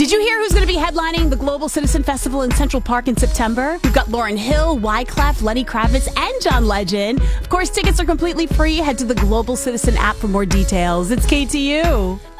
Did you hear who's going to be headlining the Global Citizen Festival in Central Park in September? We've got Lauryn Hill, Wyclef, Lenny Kravitz, and John Legend. Of course, tickets are completely free. Head to the Global Citizen app for more details. It's KTU.